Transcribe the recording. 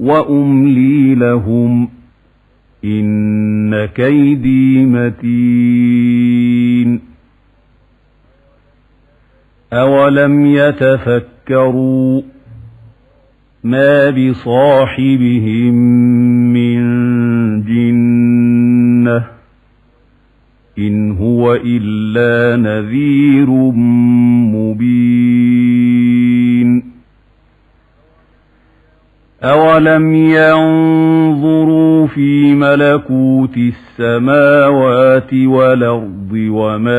وأملي لهم إن كيدي متين أولم يتفكروا ما بصاحبهم من جنة إن هو إلا نذير مبين أولم ينظروا في ملكوت السماوات والأرض وما